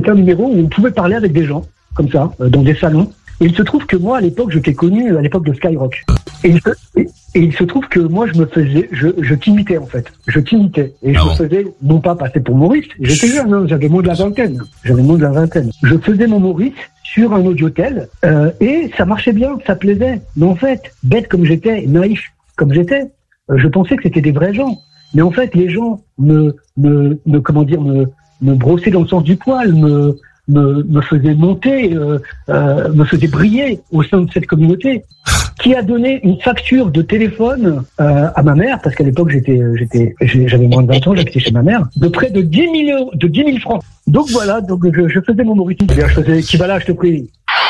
c'était un numéro où on pouvait parler avec des gens, comme ça, dans des salons. Et il se trouve que moi, à l'époque, je t'ai connu à l'époque de Skyrock. Et il se trouve que moi, je t'imitais, en fait. Je t'imitais. Et je me faisais, non pas passer pour Maurice. J'étais jeune, hein, j'avais moins de la vingtaine. Je faisais mon Maurice sur un audiotel, et ça marchait bien, ça plaisait. Mais en fait, bête comme j'étais, naïf comme j'étais, je pensais que c'était des vrais gens. Mais en fait, les gens me brossaient dans le sens du poil, me faisait monter, me faisait briller au sein de cette communauté, qui a donné une facture de téléphone à ma mère, parce qu'à l'époque j'avais moins de 20 ans, j'habitais chez ma mère, de près de 10 000 francs. Donc voilà, je faisais mon Maurice. Je faisais qui va là, je te prie.